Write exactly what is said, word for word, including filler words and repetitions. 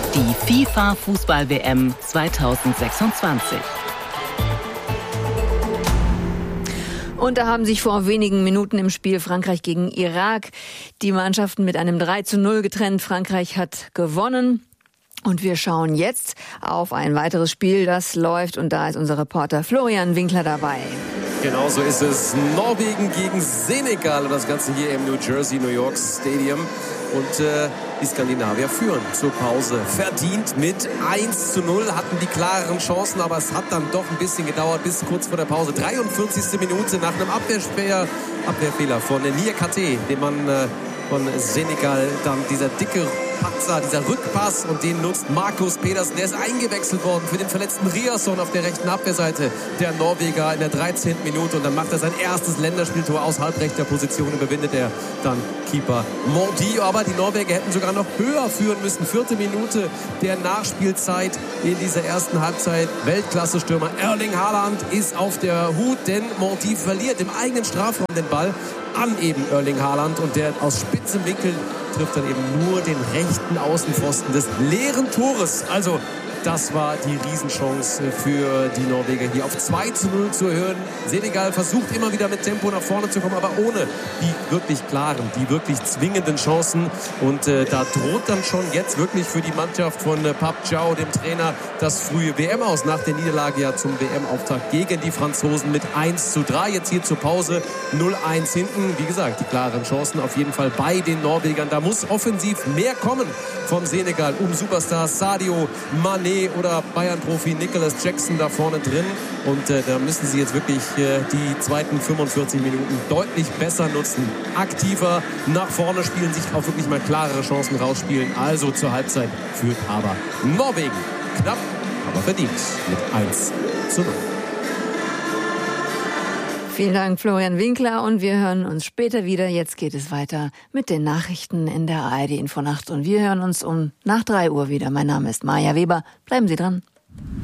Die FIFA-Fußball-W M zweitausendsechsundzwanzig. Und da haben sich vor wenigen Minuten im Spiel Frankreich gegen Irak die Mannschaften mit einem drei zu null getrennt. Frankreich hat gewonnen. Und wir schauen jetzt auf ein weiteres Spiel, das läuft. Und da ist unser Reporter Florian Winkler dabei. Genau so ist es. Norwegen gegen Senegal. Und das Ganze hier im New Jersey, New York Stadium. Und äh, die Skandinavier führen zur Pause verdient mit eins zu null, hatten die klareren Chancen, aber es hat dann doch ein bisschen gedauert bis kurz vor der Pause. dreiundvierzigste Minute nach einem Abwehrfehler, Abwehrfehler von Niakate, den man äh, von Senegal dann dieser dicke Patzer, dieser Rückpass, und den nutzt Markus Pedersen. Der ist eingewechselt worden für den verletzten Riasson auf der rechten Abwehrseite der Norweger in der dreizehnten Minute. Und dann macht er sein erstes Länderspieltor aus halbrechter Position und überwindet er dann Keeper Mondi. Aber die Norweger hätten sogar noch höher führen müssen. Vierte Minute der Nachspielzeit in dieser ersten Halbzeit. Weltklasse-Stürmer Erling Haaland ist auf der Hut, denn Mondi verliert im eigenen Strafraum den Ball an eben Erling Haaland, und der aus spitzem Winkel trifft dann eben nur den rechten Außenpfosten des leeren Tores. Also das war die Riesenchance für die Norweger, hier auf zwei zu null zu erhöhen. Senegal versucht immer wieder mit Tempo nach vorne zu kommen, aber ohne die wirklich klaren, die wirklich zwingenden Chancen. Und äh, da droht dann schon jetzt wirklich für die Mannschaft von äh, Pape Thiaw, dem Trainer, das frühe W M-Aus nach der Niederlage ja zum W M-Auftakt gegen die Franzosen mit eins zu drei. Jetzt hier zur Pause null eins hinten. Wie gesagt, die klaren Chancen auf jeden Fall bei den Norwegern. Da muss offensiv mehr kommen vom Senegal um Superstars Sadio Mané oder Bayern-Profi Nicolas Jackson da vorne drin. Und äh, da müssen sie jetzt wirklich äh, die zweiten fünfundvierzig Minuten deutlich besser nutzen. Aktiver nach vorne spielen, sich auch wirklich mal klarere Chancen rausspielen. Also zur Halbzeit führt aber Norwegen knapp, aber verdient mit eins zu null. Vielen Dank, Florian Winkler, und wir hören uns später wieder. Jetzt geht es weiter mit den Nachrichten in der A R D Infonacht, und wir hören uns um nach drei Uhr wieder. Mein Name ist Maja Weber. Bleiben Sie dran.